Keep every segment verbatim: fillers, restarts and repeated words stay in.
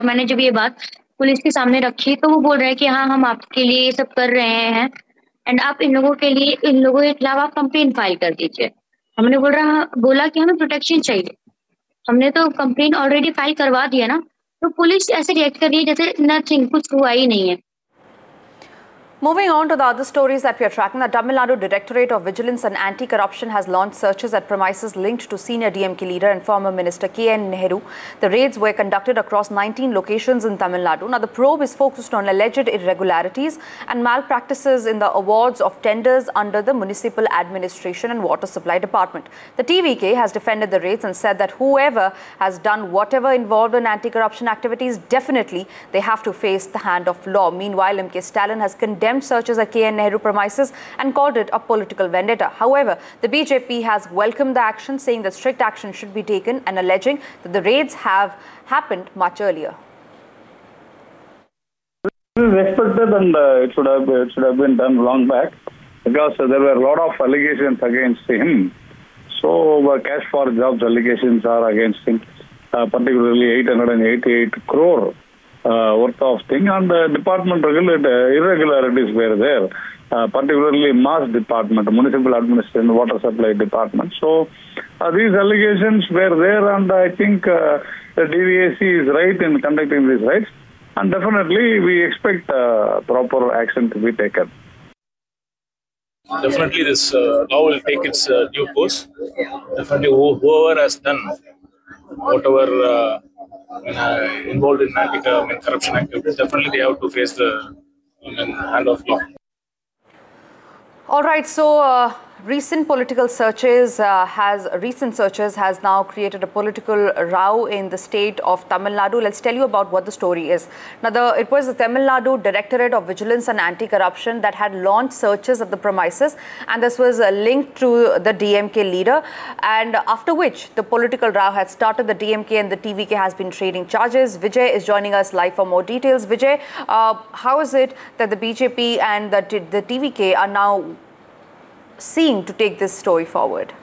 मैंने जब ये बात पुलिस के सामने रखी तो वो बोल रहे हैं कि हाँ, हम आपके लिए ये सब कर रहे हैं एंड आप इन लोगों के लिए इन लोगों के खिलाफ आप कंप्लेंट फाइल कर दीजिए। हमने बोल रहा बोला कि हमें प्रोटेक्शन चाहिए। हमने तो कंप्लेंट ऑलरेडी फाइल करवा दिया ना, तो पुलिस ऐसे रिएक्ट कर रही है जैसे नथिंग, कुछ हुआ ही नहीं है। Moving on to the other stories that we are tracking, the Tamil Nadu Directorate of Vigilance and Anti-Corruption has launched searches at premises linked to senior D M K leader and former Minister K N Nehru. The raids were conducted across nineteen locations in Tamil Nadu. Now, the probe is focused on alleged irregularities and malpractices in the awards of tenders under the Municipal Administration and Water Supply Department. The T V K has defended the raids and said that whoever has done whatever involved in anti-corruption activities, definitely they have to face the hand of law. Meanwhile, M K Stalin has condemned searches at K N Nehru premises and called it a political vendetta. However, the B J P has welcomed the action, saying that strict action should be taken and alleging that the raids have happened much earlier. This is expected and uh, it should have it should have been done long back, because uh, there were a lot of allegations against him. So uh, cash for jobs allegations are against him, uh, particularly eight hundred eighty-eight crore. Uh, worth of thing, and the department regulate, uh, irregularities were there, uh, particularly mass department, municipal administration, water supply department. So uh, these allegations were there, and I think uh, the D V A C is right in conducting these raids, and definitely we expect uh, proper action to be taken. Definitely this uh, law will take its uh, due course. Definitely whoever has done whatever uh, Uh, involved in anti-corruption activities, definitely they have to face the I mean, hand of law. All right, so uh, recent political searches uh, has recent searches has now created a political row in the state of Tamil Nadu. Let's tell you about what the story is. Now, the, it was the Tamil Nadu Directorate of Vigilance and Anti-Corruption that had launched searches at the premises, and this was uh, linked to the D M K leader. And after which the political row had started, the D M K and the T V K has been trading charges. Vijay is joining us live for more details. Vijay, uh, how is it that the B J P and the, the T V K are now seeing to take this story forward?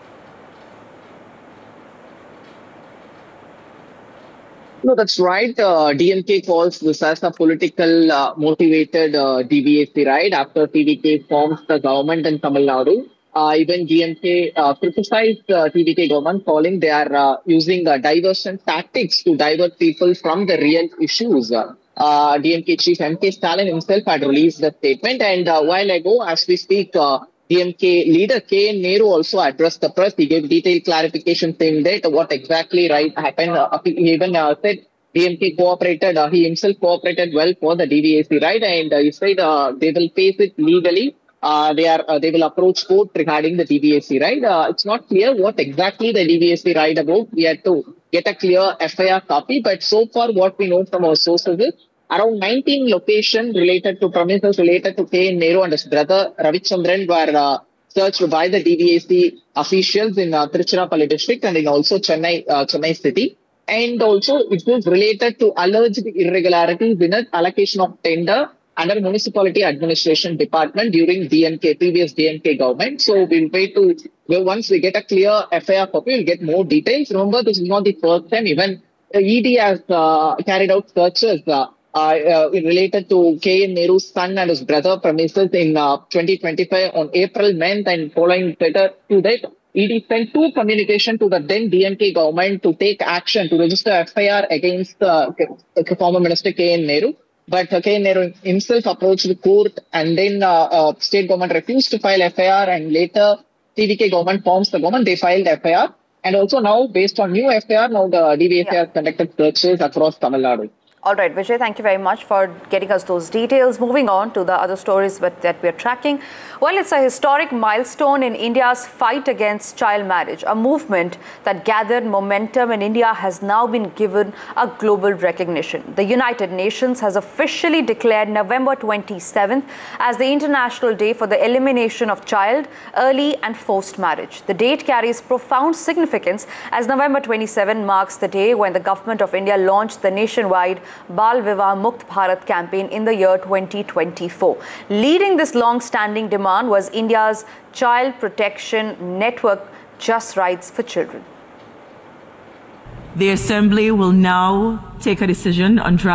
No, that's right. Uh, D M K calls this as a political uh, motivated uh, D V A C raid after T V K forms the government in Tamil Nadu. Uh, even D M K uh, criticized uh, T V K government, calling they are uh, using uh, diversion tactics to divert people from the real issues. Uh, D M K chief M K Stalin himself had released the statement, and a uh, while ago, as we speak, uh, D M K leader K N Nehru also addressed the press. He gave detailed clarification saying that what exactly right happened. Uh, he even uh, said D M K cooperated, uh, he himself cooperated well for the D V A C, right? And uh, he said uh, they will face it legally. Uh, they are uh, they will approach court regarding the D V A C, right? Uh, it's not clear what exactly the D V A C right about. We had to get a clear F I R copy, but so far what we know from our sources is around nineteen locations related to premises related to K N Nehru and his brother Ravichandran were uh, searched by the D V A C officials in uh, Tiruchirappalli district and in also Chennai, uh, Chennai city. And also it was related to alleged irregularities in an allocation of tender under Municipality Administration Department during D M K, previous D M K government. So we'll wait to, well, once we get a clear F I R copy, we'll get more details. Remember, this is not the first time. Even E D has uh, carried out searches uh, uh, uh, related to K N Nehru's son and his brother premises in uh, twenty twenty-five on April ninth, and following later to that, E D sent two communication to the then D M K government to take action to register F I R against uh, former Minister K N Nehru. But uh, K N Nehru himself approached the court, and then uh, uh, state government refused to file F I R, and later T V K government forms the government, they filed F I R. And also now, based on new F I R, now the D V A C yeah. has conducted searches across Tamil Nadu. All right, Vijay, thank you very much for getting us those details. Moving on to the other stories that we are tracking. Well, it's a historic milestone in India's fight against child marriage. A movement that gathered momentum in India has now been given a global recognition. The United Nations has officially declared November twenty-seventh as the International Day for the Elimination of Child, Early and Forced Marriage. The date carries profound significance as November twenty-seventh marks the day when the Government of India launched the nationwide Bal Vivah Mukt Bharat campaign in the year twenty twenty-four. Leading this long-standing demand was India's Child Protection Network, Just Rights for Children. The Assembly will now take a decision on draft